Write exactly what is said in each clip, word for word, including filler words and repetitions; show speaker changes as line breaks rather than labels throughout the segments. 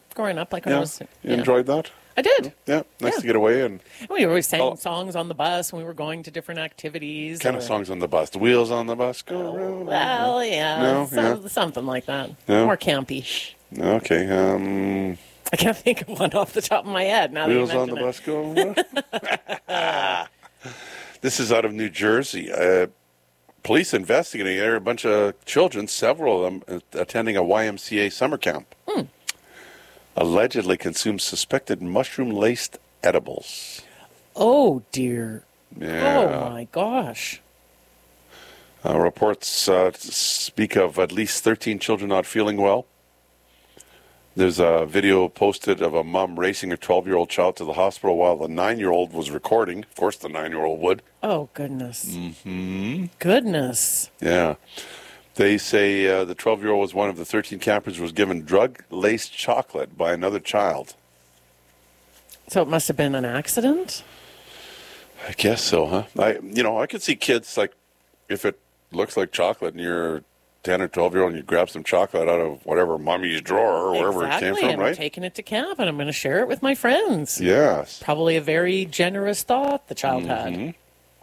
growing up. Like when
Yeah.
I was,
You
yeah.
enjoyed that?
I did.
Yeah. Nice
Yeah.
to get away. And
We always sang
Oh.
songs on the bus when we were going to different activities.
kind
or-
of songs on the bus. The wheels on the bus go round.
Well, yeah,
No,
some-
yeah.
something like that.
Yeah.
More campy.
Okay. Um,
I can't think of one off the top of my head now.
wheels
that you
on the
mention
bus go. This is out of New Jersey. Uh, police investigating there. A bunch of children, several of them, uh, attending a Y M C A summer camp.
Hmm.
Allegedly consumed suspected mushroom-laced edibles.
Oh dear.
Yeah.
Oh my gosh.
Uh, reports uh, speak of at least thirteen children not feeling well. There's a video posted of a mom racing her twelve-year-old child to the hospital while the nine-year-old was recording. Of course, the nine-year-old would.
Oh goodness.
Mm-hmm.
Goodness.
Yeah. They say uh, the twelve-year-old was one of the thirteen campers who was given drug-laced chocolate by another child.
So it must have been an accident?
I guess so, huh? I, you know, I could see kids, like, if it looks like chocolate and you're ten or twelve-year-old and you grab some chocolate out of whatever mommy's drawer or wherever
exactly.
it came from,
and
right?
I'm taking it to camp and I'm going to share it with my friends.
Yes.
Probably a very generous thought the child had.
Mhm.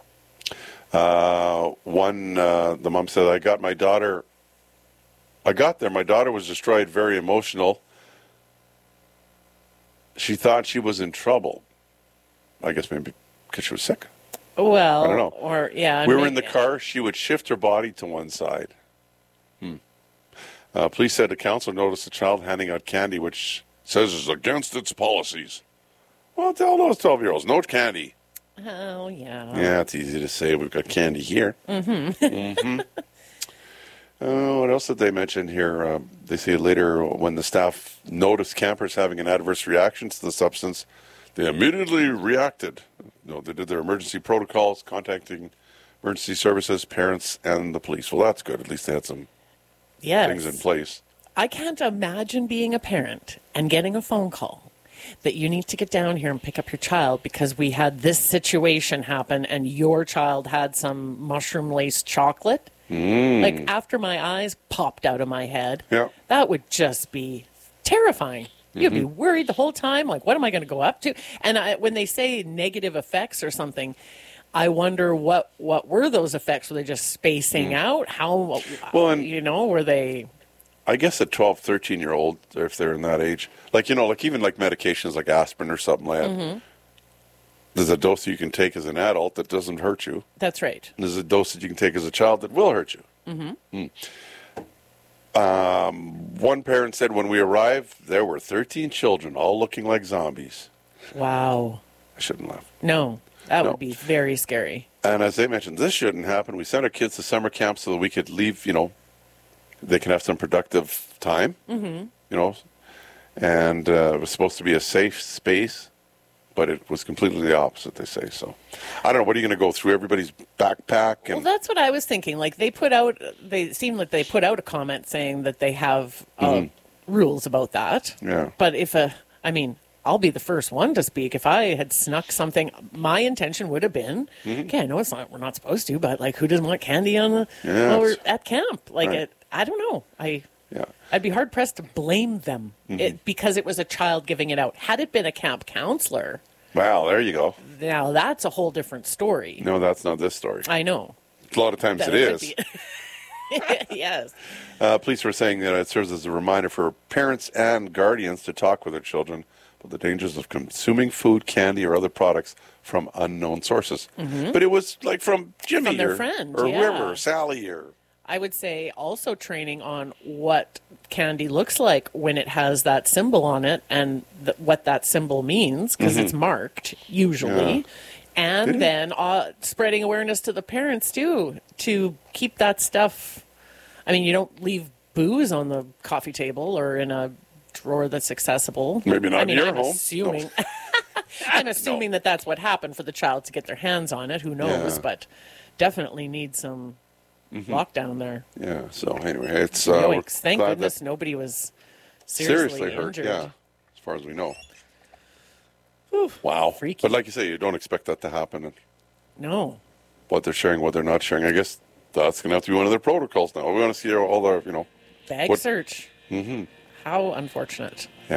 Uh, one, uh, the mom said, I got my daughter, I got there, my daughter was destroyed, very emotional. She thought she was in trouble. I guess maybe because she was sick.
Well,
I don't know.
or yeah.
We were
may-
in the car. She would shift her body to one side. Hmm. Uh, police said the council noticed the child handing out candy, which says is against its policies. Well, tell those twelve-year-olds, no candy.
Oh, yeah.
Yeah, it's easy to say. We've got candy here. Mm-hmm. mm-hmm. Uh, what else did they mention here? Uh, they say later when the staff noticed campers having an adverse reaction to the substance, they immediately reacted. You know, they did their emergency protocols, contacting emergency services, parents, and the police. Well, that's good. At least they had some
Yes.
things in place.
I can't imagine being a parent and getting a phone call that you need to get down here and pick up your child because we had this situation happen and your child had some mushroom-laced chocolate.
Mm.
Like, after my eyes popped out of my head,
Yeah.
that would just be terrifying. You'd be
Mm-hmm.
worried the whole time. Like, what am I going to go up to? And I, when they say negative effects or something, I wonder what, what were those effects? Were they just spacing out? How,
Well, and-
you know, were they...
I guess a twelve, thirteen-year-old, if they're in that age, like, you know, like even like medications like aspirin or something like that,
Mm-hmm.
there's a dose that you can take as an adult that doesn't hurt you.
That's right.
And there's a dose that you can take as a child that will hurt you. Mm-hmm. Mm. Um, one parent said when we arrived, there were thirteen children, all looking like zombies.
Wow.
I shouldn't laugh.
No, that
No.
would be very scary.
And as they mentioned, this shouldn't happen. We sent our kids to summer camp so that we could leave, you know, they can have some productive time, mm-hmm. you know. And uh, it was supposed to be a safe space, but it was completely the opposite, they say. So I don't know. What are you going to go through everybody's backpack?
Well,
And
that's what I was thinking. Like, they put out, they seem like they put out a comment saying that they have uh, rules about that.
Yeah.
But if a, I mean, I'll be the first one to speak. If I had snuck something, my intention would have been, okay, I know it's not, we're not supposed to, but like, who doesn't want candy on the,
Yeah,
while we're
it's-
at camp? Like,
right.
it, I don't know. I,
yeah.
I'd be hard pressed to blame them
Mm-hmm.
it, because it was a child giving it out. Had it been a camp counselor,
Well, there you go.
now that's a whole different story.
No, that's not this story.
I know.
A lot of times
That
it
could
is.
be- yes.
Uh, police were saying that it serves as a reminder for parents and guardians to talk with their children about the dangers of consuming food, candy, or other products from unknown sources. But it was like from Jimmy
From their
or,
friend,
or
yeah.
whoever, Sally or...
I would say also training on what candy looks like when it has that symbol on it and th- what that symbol means because it's marked usually.
Yeah.
And
Did it?
then uh, spreading awareness to the parents too to keep that stuff. I mean, you don't leave booze on the coffee table or in a drawer that's accessible.
Maybe not
I
in
mean,
your
I'm
home.
assuming. I'm assuming that that's what happened for the child to get their hands on it. Who knows?
Yeah.
But definitely need some lockdown there.
Yeah, so anyway, it's... Uh, we're
Yikes. Thank
glad
goodness
that
nobody was seriously,
seriously hurt,
injured.
yeah, as far as we know.
Oof.
Wow.
Freaky.
But like you say, you don't expect that to happen. And
No.
what they're sharing, what they're not sharing, I guess that's going to have to be one of their protocols now. We want to see all the, you know...
Bag
What-
search. Mm-hmm. How unfortunate.